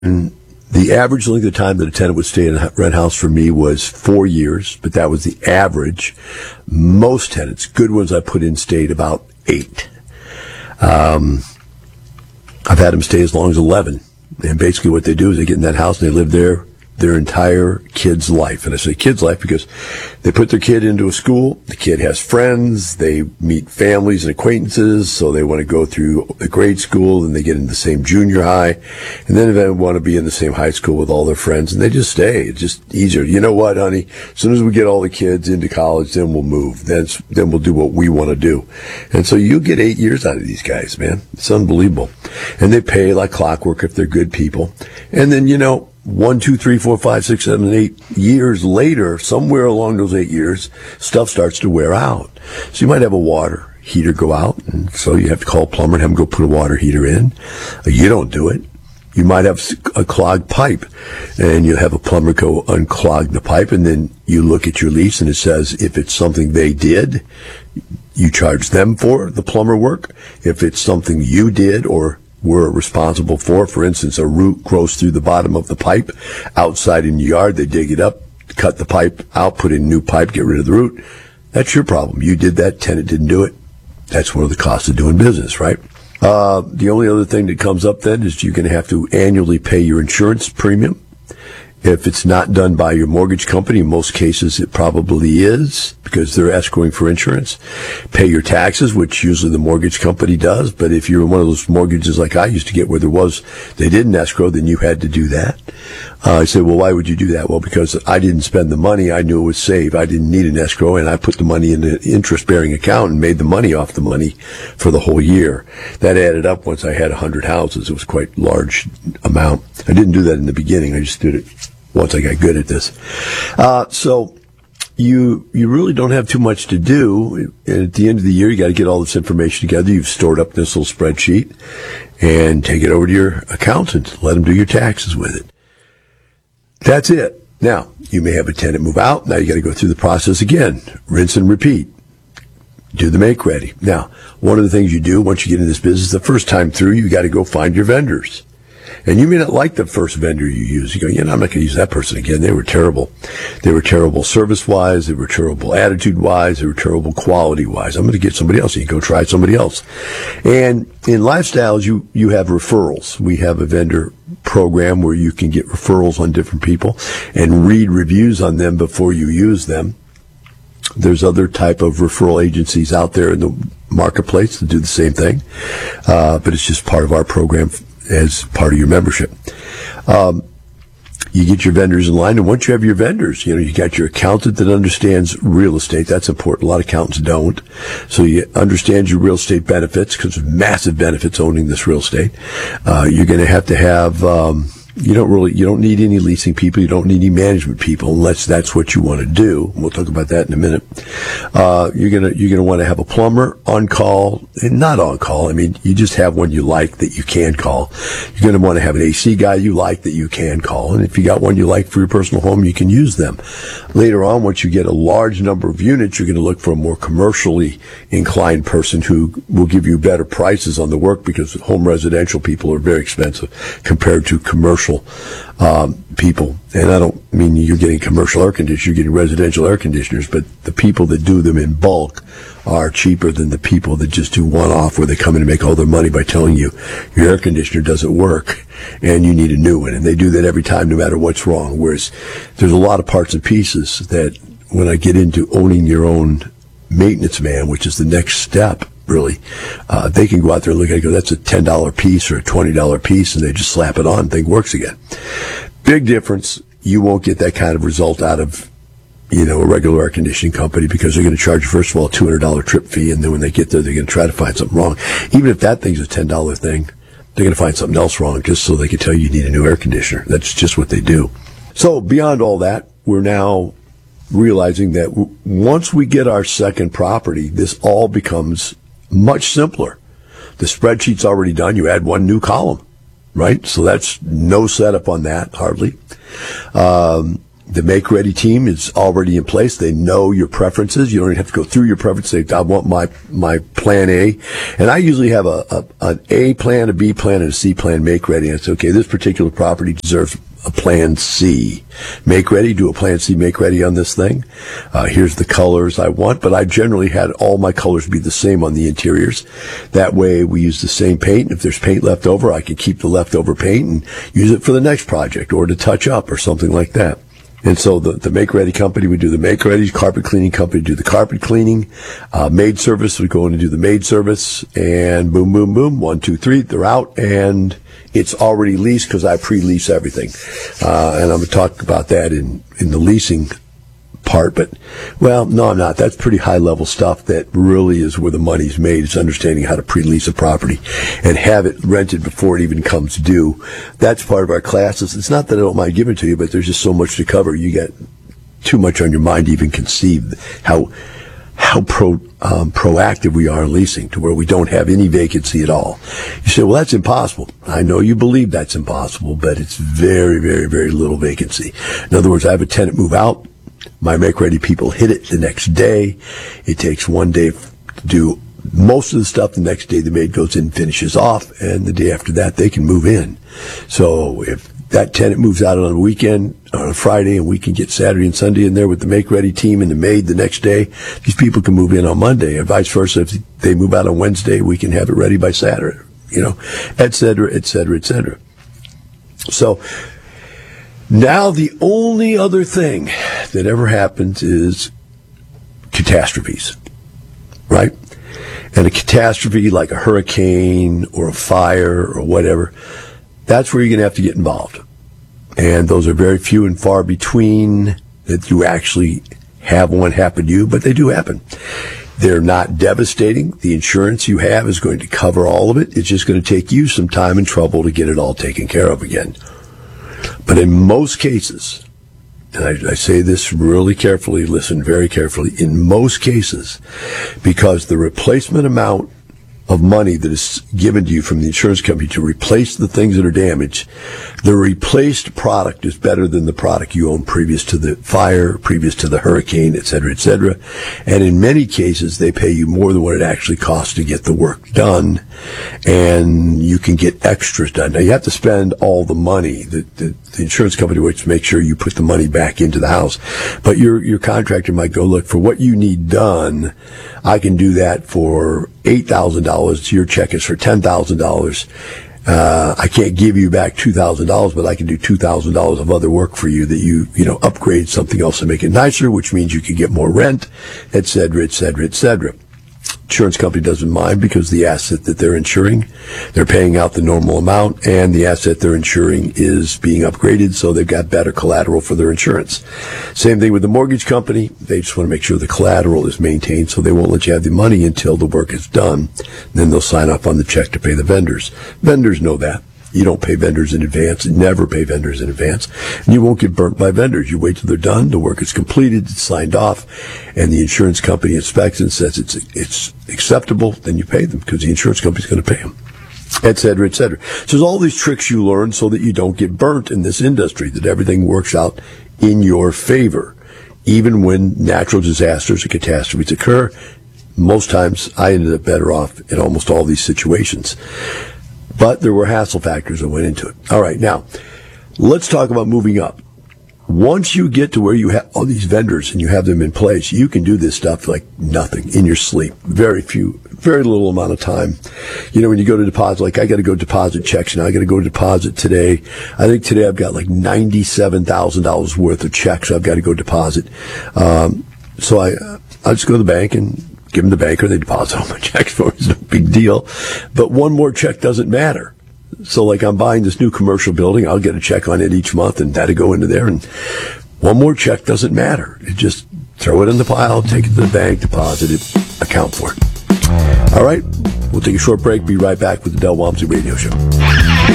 The average length of time that a tenant would stay in a rent house for me was 4 years, but that was the average. Most tenants, good ones I put in, stayed about 8. I've had them stay as long as 11. And basically what they do is they get in that house and they live there their entire kid's life. And I say kid's life because they put their kid into a school, the kid has friends, they meet families and acquaintances, so they want to go through a grade school, and they get into the same junior high, and then they want to be in the same high school with all their friends, and they just stay. It's just easier. You know what, honey? As soon as we get all the kids into college, then we'll move. Then we'll do what we want to do. And so you get 8 years out of these guys, man. It's unbelievable. And they pay like clockwork if they're good people. And then, 1, 2, 3, 4, 5, 6, 7, 8 years later, somewhere along those 8 years, stuff starts to wear out. So you might have a water heater go out, and so you have to call a plumber and have him go put a water heater in. You don't do it. You might have a clogged pipe, and you have a plumber go unclog the pipe, and then you look at your lease, and it says if it's something they did, you charge them for the plumber work. If it's something you did or were responsible for instance, a root grows through the bottom of the pipe outside in the yard, they dig it up, cut the pipe out, put in new pipe, get rid of the root. That's your problem. You did that, tenant didn't do it. That's one of the costs of doing business, right? The only other thing that comes up then is you're going to have to annually pay your insurance premium. If it's not done by your mortgage company, in most cases it probably is because they're escrowing for insurance. Pay your taxes, which usually the mortgage company does. But if you're in one of those mortgages like I used to get where they didn't escrow, then you had to do that. I say, well, why would you do that? Well, because I didn't spend the money. I knew it was saved. I didn't need an escrow, and I put the money in the interest-bearing account and made the money off the money for the whole year. That added up once I had 100 houses. It was quite a large amount. I didn't do that in the beginning. I just did it once I got good at this. So you really don't have too much to do. And at the end of the year, you got to get all this information together. You've stored up this little spreadsheet and take it over to your accountant. Let them do your taxes with it. That's it. Now, you may have a tenant move out. Now you got to go through the process again. Rinse and repeat. Do the make ready. Now, one of the things you do once you get into this business, the first time through, you got to go find your vendors. And you may not like the first vendor you use. You go, I'm not going to use that person again. They were terrible. They were terrible service-wise. They were terrible attitude-wise. They were terrible quality-wise. I'm going to get somebody else. You go try somebody else. And in Lifestyles, you have referrals. We have a vendor program where you can get referrals on different people and read reviews on them before you use them. There's other type of referral agencies out there in the marketplace that do the same thing. But it's just part of our program as part of your membership. You get your vendors in line, and once you have your vendors, you got your accountant that understands real estate. That's important. A lot of accountants don't. So you understand your real estate benefits, because there's massive benefits owning this real estate. You're going to have, you don't need any leasing people. You don't need any management people unless that's what you want to do. We'll talk about that in a minute. You're gonna want to have a plumber on call, and not on call. I mean, you just have one you like that you can call. You're gonna want to have an AC guy you like that you can call, and if you got one you like for your personal home, you can use them. Later on, once you get a large number of units, you're going to look for a more commercially inclined person who will give you better prices on the work, because home residential people are very expensive compared to commercial people. And I don't mean you're getting commercial air conditioners, you're getting residential air conditioners, but the people that do them in bulk are cheaper than the people that just do one-off, where they come in and make all their money by telling you your air conditioner doesn't work and you need a new one. And they do that every time, no matter what's wrong. Whereas there's a lot of parts and pieces that when I get into owning your own maintenance man, which is the next step, really, they can go out there and look at it and go, that's a $10 piece or a $20 piece, and they just slap it on and thing works again. Big difference. You won't get that kind of result out of, a regular air conditioning company, because they're going to charge you, first of all, a $200 trip fee, and then when they get there, they're going to try to find something wrong. Even if that thing's a $10 thing, they're going to find something else wrong just so they can tell you need a new air conditioner. That's just what they do. So beyond all that, we're now realizing that once we get our second property, this all becomes much simpler. The spreadsheet's already done. You add one new column, right? So that's no setup on that, hardly. The Make Ready team is already in place. They know your preferences. You don't even have to go through your preferences. Say, I want my plan A. And I usually have an A plan, a B plan, and a C plan Make Ready. And it's okay, this particular property deserves a plan C. Make Ready, do a plan C Make Ready on this thing. Here's the colors I want, but I generally had all my colors be the same on the interiors. That way we use the same paint. If there's paint left over, I can keep the leftover paint and use it for the next project or to touch up or something like that. And so the Make Ready company would do the Make Ready, carpet cleaning company would do the carpet cleaning, maid service would go in and do the maid service, and boom, boom, boom, 1, 2, 3, they're out, and it's already leased because I pre-lease everything. And I'm going to talk about that in the leasing part, but, well, no, I'm not. That's pretty high-level stuff that really is where the money's made. It's understanding how to pre-lease a property and have it rented before it even comes due. That's part of our classes. It's not that I don't mind giving it to you, but there's just so much to cover. You get too much on your mind to even conceive how proactive we are in leasing to where we don't have any vacancy at all. You say, well, that's impossible. I know you believe that's impossible, but it's very, very, very little vacancy. In other words, I have a tenant move out. My Make Ready people hit it the next day. It takes one day to do most of the stuff. The next day the maid goes in and finishes off, and the day after that they can move in. So if that tenant moves out on a weekend, on a Friday, and we can get Saturday and Sunday in there with the Make Ready team and the maid the next day, these people can move in on Monday, and vice versa. If they move out on Wednesday, we can have it ready by Saturday, et cetera, et cetera, et cetera. So now the only other thing that ever happens is catastrophes, right? And a catastrophe like a hurricane or a fire or whatever, that's where you're going to have to get involved. And those are very few and far between that you actually have one happen to you, but they do happen. They're not devastating. The insurance you have is going to cover all of it. It's just going to take you some time and trouble to get it all taken care of again. But in most cases, and I say this really carefully, listen very carefully, in most cases, because the replacement amount of money that is given to you from the insurance company to replace the things that are damaged, the replaced product is better than the product you owned previous to the fire, previous to the hurricane, et cetera, et cetera. And in many cases, they pay you more than what it actually costs to get the work done, and you can get extras done. Now, you have to spend all the money. The insurance company waits to make sure you put the money back into the house. But your contractor might go, look, for what you need done, I can do that for $8,000. Your check is for $10,000. I can't give you back $2,000, but I can do $2,000 of other work for you that you upgrade something else to make it nicer, which means you can get more rent, et cetera, et cetera, et cetera. Insurance company doesn't mind because the asset that they're insuring, they're paying out the normal amount, and the asset they're insuring is being upgraded, so they've got better collateral for their insurance. Same thing with the mortgage company. They just want to make sure the collateral is maintained, so they won't let you have the money until the work is done. Then they'll sign off on the check to pay the vendors. Vendors know that. You don't pay vendors in advance, never pay vendors in advance, and you won't get burnt by vendors. You wait till they're done, the work is completed, it's signed off, and the insurance company inspects and says it's acceptable, then you pay them because the insurance company's going to pay them, et cetera, et cetera. So there's all these tricks you learn so that you don't get burnt in this industry, that everything works out in your favor. Even when natural disasters or catastrophes occur, most times I ended up better off in almost all these situations. But there were hassle factors that went into it. All right, now, let's talk about moving up. Once you get to where you have all these vendors and you have them in place, you can do this stuff like nothing in your sleep. Very little amount of time. When you go to deposit, like I got to go deposit checks now. I got to go deposit today. I think today I've got like $97,000 worth of checks I've got to go deposit. So I just go to the bank and give them the banker, they deposit all my checks for me. It's no big deal. But one more check doesn't matter. So like I'm buying this new commercial building, I'll get a check on it each month and that'll go into there, and one more check doesn't matter. It just throw it in the pile, take it to the bank, deposit it, account for it. All right, we'll take a short break, be right back with the Del Walmsley Radio Show.